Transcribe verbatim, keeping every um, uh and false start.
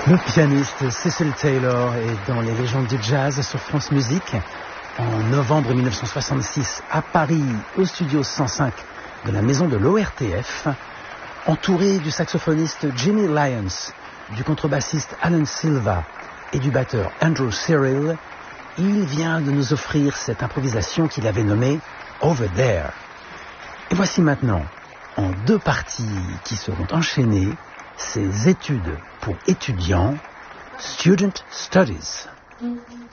Le pianiste Cecil Taylor est dans les légendes du jazz sur France Musique. En novembre mille neuf cent soixante-six, à Paris, au studio cent cinq de la maison de l'O R T F, entouré du saxophoniste Jimmy Lyons, du contrebassiste Alan Silva et du batteur Andrew Cyril, il vient de nous offrir cette improvisation qu'il avait nommée Over There. Et voici maintenant, en deux parties qui seront enchaînées, ses études pour étudiants, Student Studies.